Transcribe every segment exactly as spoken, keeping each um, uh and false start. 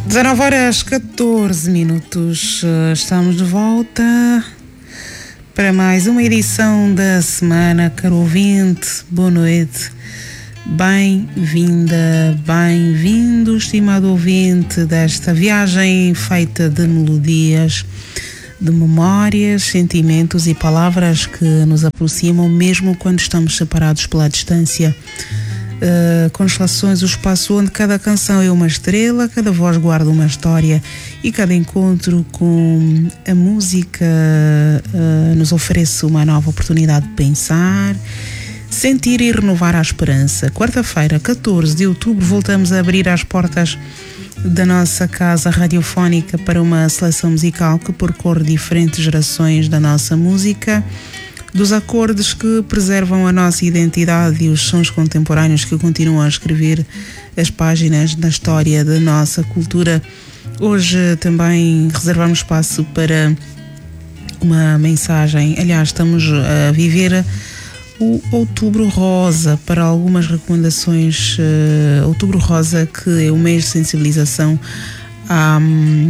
dezanove horas catorze minutos, estamos de volta para mais uma edição da semana. Caro ouvinte, boa noite, bem-vinda, bem-vindo, estimado ouvinte, desta viagem feita de melodias, de memórias, sentimentos e palavras que nos aproximam mesmo quando estamos separados pela distância. Uh, constelações, o espaço onde cada canção é uma estrela, cada voz guarda uma história e cada encontro com a música uh, nos oferece uma nova oportunidade de pensar, sentir e renovar a esperança. Quarta-feira, catorze de outubro, voltamos a abrir as portas da nossa casa radiofónica para uma seleção musical que percorre diferentes gerações da nossa música, dos acordes que preservam a nossa identidade e os sons contemporâneos que continuam a escrever as páginas da história da nossa cultura. Hoje também reservamos espaço para uma mensagem. Aliás, estamos a viver o Outubro Rosa, para algumas recomendações. uh, Outubro Rosa, que é o mês de sensibilização ao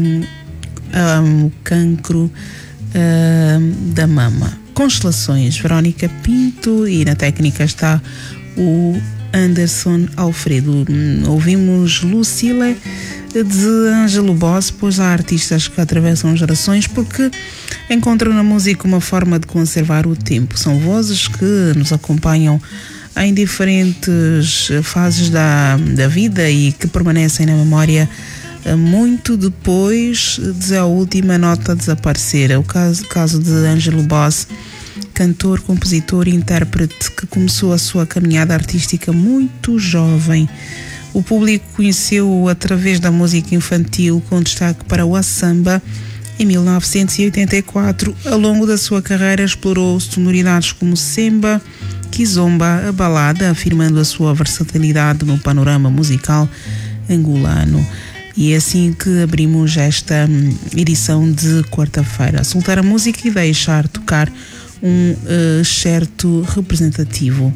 cancro uh, da mama. Constelações, Verónica Pinto, e na técnica está o Anderson Alfredo. Ouvimos Lucile de Ângelo Boss, pois há artistas que atravessam gerações porque encontram na música uma forma de conservar o tempo. São vozes que nos acompanham em diferentes fases da, da vida e que permanecem na memória muito depois de a última nota desaparecer. É o caso, caso de Ângelo Boss, cantor, compositor e intérprete que começou a sua caminhada artística muito jovem. O público conheceu-o através da música infantil, com destaque para o samba. Em mil novecentos e oitenta e quatro, ao longo da sua carreira, explorou sonoridades como semba, kizomba, a balada, afirmando a sua versatilidade no panorama musical angolano. E é assim que abrimos esta edição de quarta-feira. Soltar a música e deixar tocar um uh, certo representativo.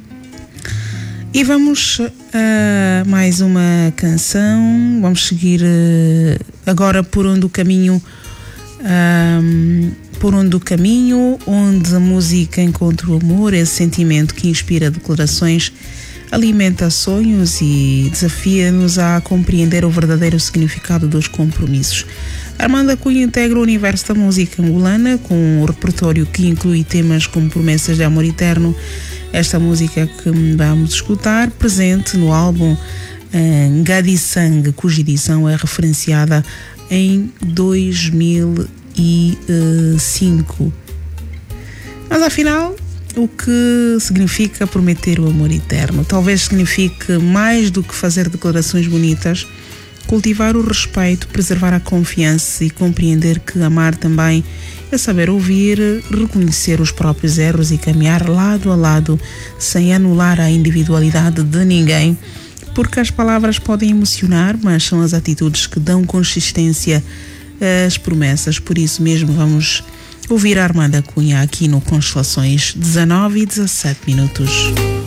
E vamos a uh, mais uma canção. Vamos seguir uh, agora por onde o caminho um, por onde o caminho, onde a música encontra o amor, esse sentimento que inspira declarações, alimenta sonhos e desafia-nos a compreender o verdadeiro significado dos compromissos. Armanda Cunha integra o universo da música angolana com um repertório que inclui temas como Promessas de Amor Eterno. Esta música que vamos escutar, presente no álbum uh, Ngadi Sang, cuja edição é referenciada em dois mil e cinco. Mas afinal, o que significa prometer o amor eterno? Talvez signifique mais do que fazer declarações bonitas, cultivar o respeito, preservar a confiança e compreender que amar também é saber ouvir, reconhecer os próprios erros e caminhar lado a lado sem anular a individualidade de ninguém, porque as palavras podem emocionar, mas são as atitudes que dão consistência às promessas. Por isso mesmo vamos ouvir a Armanda Cunha aqui no Constelações, dezanove e dezassete minutos.